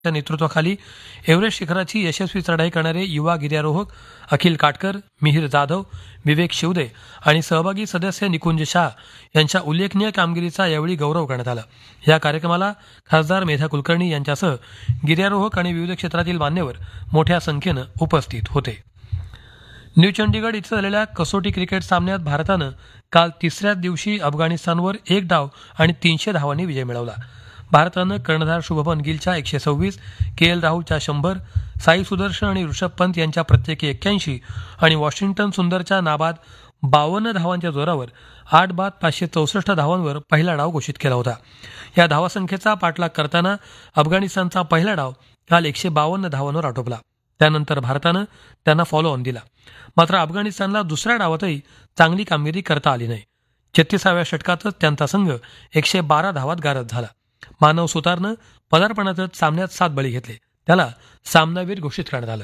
च्या नेतृत्वाखाली एव्हरेस्ट शिखराची यशस्वी चढाई करणारे युवा गिर्यारोहक अखिल काटकर, मिहिर जाधव, विवेक शिवदे आणि सहभागी सदस्य निकुंज शाह यांच्या उल्लेखनीय कामगिरीचा यावेळी गौरव करण्यात आला. या कार्यक्रमाला खासदार मेधा कुलकर्णी यांच्यासह गिर्यारोहक आणि विविध क्षेत्रातील मान्यवर मोठ्या संख्येनं उपस्थित होते. न्यू चंडीगड इथं झालेल्या कसोटी क्रिकेट सामन्यात भारतानं काल तिसऱ्याच दिवशी अफगाणिस्तानवर 1 डाव आणि 300 धावांनी विजय मिळवला. भारतानं कर्णधार शुभमन गिलच्या 126, के.एल. राहुलच्या 100, साई सुदर्शन आणि ऋषभ पंत यांच्या प्रत्येकी 81 आणि वॉशिंग्टन सुंदरच्या नाबाद 52 धावांच्या जोरावर 8 बाद 564 धावांवर पहिला डाव घोषित केला होता. या धावासंख्येचा पाठलाग करताना अफगाणिस्तानचा पहिला डाव काल 152 धावांवर आटोपला. त्यानंतर भारतानं त्यांना फॉलो ऑन दिला. मात्र अफगाणिस्तानला दुसऱ्या डावातही चांगली कामगिरी करता आली नाही. 36व्या षटकातच त्यांचा संघ 112 धावात गारद झाला. मानव सुतारनं पदार्पणातच सामन्यात 7 बळी घेतले. त्याला सामनावीर घोषित करण्यात आलं.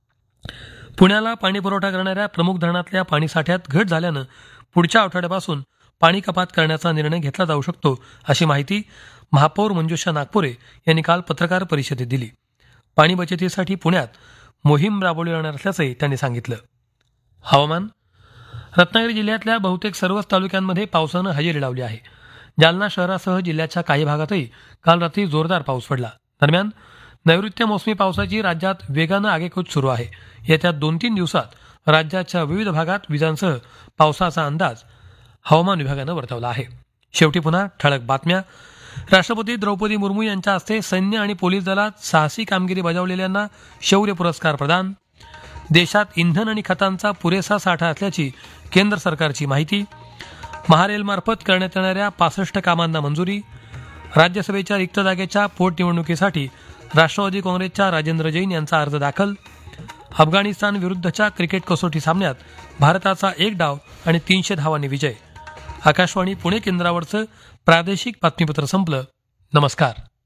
पुण्याला पाणी पुरवठा करणाऱ्या प्रमुख धरणातल्या पाणीसाठ्यात घट झाल्यानं पुढच्या आठवड्यापासून पाणी कपात करण्याचा निर्णय घेतला जाऊ शकतो, अशी माहिती महापौर मंजुषा नागपुरे यांनी काल पत्रकार परिषदेत दिली. पाणी बचतीसाठी पुण्यात मोहीम राबवली जाणार असल्याचंही त्यांनी सांगितलं. हवामान. रत्नागिरी जिल्ह्यातल्या बहुतेक सर्वच तालुक्यांमध्ये पावसानं हजेरी लावली आहे. जालना शहरासह जिल्ह्याच्या काही भागातही काल रात्री जोरदार पाऊस पडला. दरम्यान नैऋत्य मोसमी पावसाची राज्यात वेगानं आगेकूच सुरू आहे. येत्या 2-3 दिवसात राज्याच्या विविध भागात विजांसह पावसाचा अंदाज हवामान विभागानं वर्तवला आहे. शेवटी पुन्हा ठळक बातम्या. राष्ट्रपती द्रौपदी मुर्मू यांच्या हस्ते सैन्य आणि पोलीस दलात साहसी कामगिरी बजावलेल्यांना शौर्य पुरस्कार प्रदान. देशात इंधन आणि खतांचा पुरेसा साठा असल्याची केंद्र सरकारची माहिती. महारेलमार्फत करण्यात येणाऱ्या 65 कामांना मंजुरी. राज्यसभेच्या रिक्त जागेच्या पोटनिवडणुकीसाठी राष्ट्रवादी काँग्रेसच्या राजेंद्र जैन यांचा अर्ज दाखल. अफगाणिस्तान विरुद्धच्या क्रिकेट कसोटी सामन्यात भारताचा 1 डाव आणि 300 धावांनी विजय. आकाशवाणी पुणे केंद्रावरचं प्रादेशिक बातमीपत्र संपलं. नमस्कार.